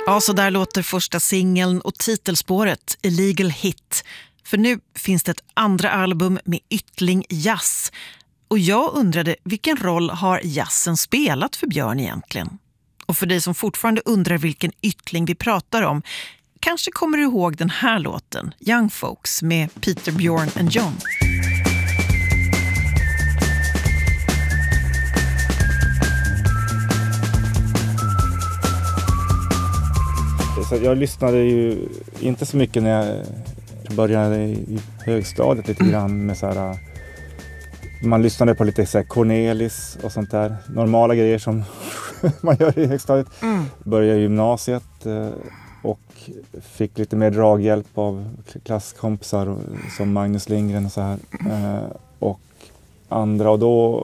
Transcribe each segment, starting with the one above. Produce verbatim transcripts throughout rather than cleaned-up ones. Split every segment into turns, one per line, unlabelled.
Ja, så där låter första singeln och titelspåret Illegal Hit. För nu finns det ett andra album med Yttling Jazz. Och jag undrade, vilken roll har jazzen spelat för Björn egentligen? Och för dig som fortfarande undrar vilken Yttling vi pratar om, kanske kommer du ihåg den här låten, Young Folks med Peter, Björn and John.
Så jag lyssnade ju inte så mycket när jag började i högstadiet lite grann med så här, man lyssnade på lite så här Cornelis och sånt där, normala grejer som man gör i högstadiet. Mm. Började i gymnasiet och fick lite mer draghjälp av klasskompisar som Magnus Lindgren och så här. Och andra, och då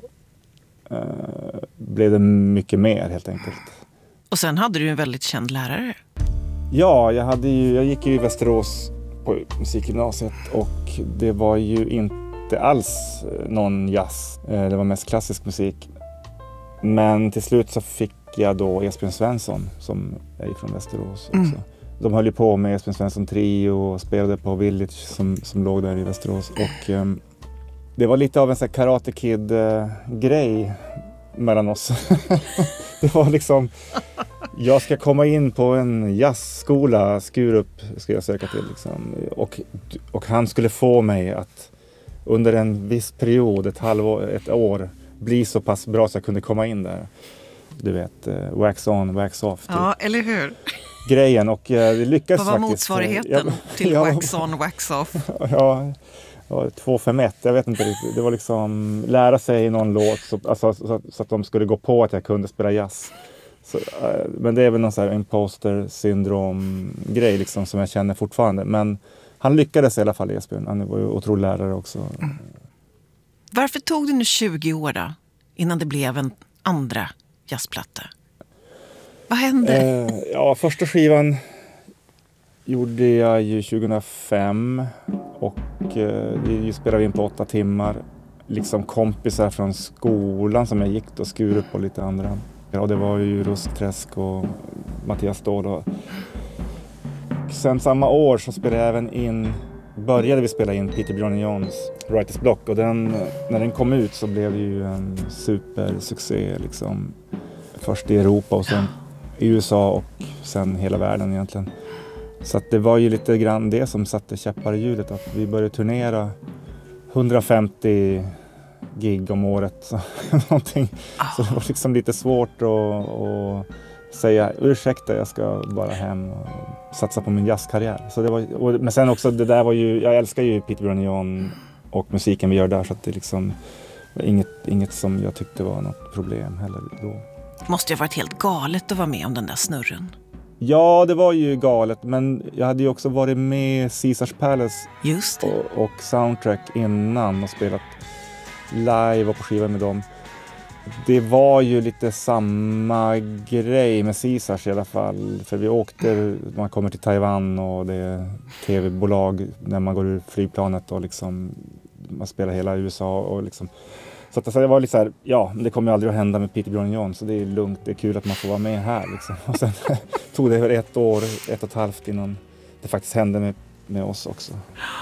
blev det mycket mer helt enkelt.
Och sen hade du en väldigt känd lärare.
Ja, jag, hade ju, jag gick ju i Västerås på musikgymnasiet och det var ju inte alls någon jazz. Det var mest klassisk musik. Men till slut så fick jag då Esbjörn Svensson som är från Västerås också. Mm. De höll ju på med Esbjörn Svensson Trio och spelade på Village som, som låg där i Västerås. Och um, det var lite av en sån här Karate Kid-grej uh, mellan oss. Det var liksom... Jag ska komma in på en jazzskola, Skurup ska jag söka till. Liksom. Och, och han skulle få mig att under en viss period, ett halvår, ett år, bli så pass bra så jag kunde komma in där. Du vet, uh, wax on, wax off. Typ.
Ja, eller hur?
Grejen, och uh, det lyckades
faktiskt. Vad var
faktiskt.
motsvarigheten ja, till ja, wax on, wax off?
Ja, ja, två fem ett, jag vet inte riktigt. Det var liksom lära sig någon låt så, alltså, så, så att de skulle gå på att jag kunde spela jazz. Så, men det är väl någon sån här imposter syndrom-grej liksom, som jag känner fortfarande. Men han lyckades i alla fall, Esbjörn. Han var ju otrolig lärare också. Mm.
Varför tog det nu tjugo år då, innan det blev en andra jazzplatta? Vad hände?
Eh, ja, första skivan gjorde jag ju tjugohundrafem. Och eh, vi spelade in på åtta timmar. Liksom kompisar från skolan som jag gick och Skurup på lite andra. Ja, det var ju Ruskträsk och Mattias Ståhl. Och sen samma år så spelade jag även in, började vi spela in Peter, Björn and Johns Writer's Block. Och den, när den kom ut så blev det ju en supersuccé liksom. Först i Europa och sen i U S A och sen hela världen egentligen. Så att det var ju lite grann det som satte käppar i hjulet, att vi började turnera hundrafemtio gig om året. Så, någonting. Så det var liksom lite svårt att, att säga ursäkta, jag ska bara hem och satsa på min jazzkarriär. Så det var, och, men sen också, det där var ju, jag älskar ju Peter, Björn and John och musiken vi gör där, så att det liksom var inget, inget som jag tyckte var något problem heller då.
Det måste ju ha varit helt galet att vara med om den där snurren.
Ja, det var ju galet, men jag hade ju också varit med Caesars Palace
Just
och, och Soundtrack innan och spelat live och på skiva med dem. Det var ju lite samma grej med Caesars i alla fall. För vi åkte, man kommer till Taiwan och det är tv-bolag när man går ur flygplanet och liksom man spelar hela U S A och liksom. Så att det var lite så här, ja, det kommer ju aldrig att hända med Peter, Björn and John, så det är lugnt, det är kul att man får vara med här liksom. Och sen tog det ett år, ett och ett halvt innan det faktiskt hände med, med oss också.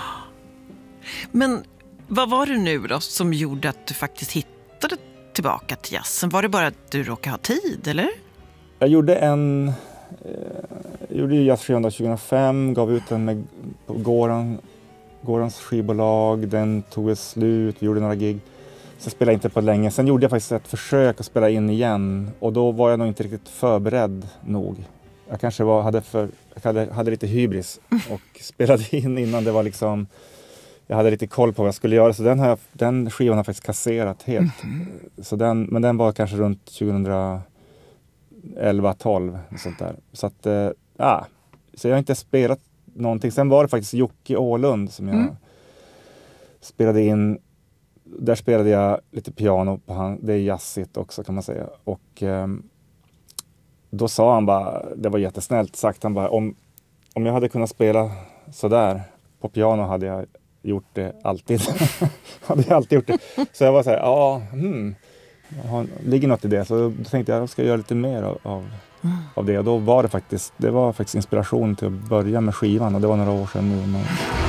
Men vad var det nu då som gjorde att du faktiskt hittade tillbaka till jazzen? Var det bara att du råkade ha tid, eller?
Jag gjorde en eh, gjorde ju jazzskivan tjugohundrafem, gav ut den med på Goran, Gorans skivbolag, den tog ett slut, vi gjorde några gig. Så spelade jag inte på länge. Sen gjorde jag faktiskt ett försök att spela in igen, och då var jag nog inte riktigt förberedd nog. Jag kanske var, hade, för, jag hade, hade lite hybris och spelade in innan det var liksom, jag hade lite koll på vad jag skulle göra, så den, har jag, den skivan har jag faktiskt kasserat helt. Mm. Så den, men den var kanske runt tjugoelva tolv och sånt där. Så att, äh, ja, så jag har inte spelat någonting. Sen var det faktiskt Jocke Åhlund som jag mm. spelade in. Där spelade jag lite piano på han, det är jazzigt också kan man säga. Och eh, då sa han bara, det var jättesnällt sagt, han bara, om, om jag hade kunnat spela sådär på piano hade jag gjort det alltid. hade jag alltid gjort det. Så jag var så här, ja, hmm. har, ligger något i det. Så då tänkte jag att jag ska göra lite mer av, av,
Mm.
av det. Och då var det faktiskt, det var faktiskt inspiration till att börja med skivan och det var några år sedan nu. Men...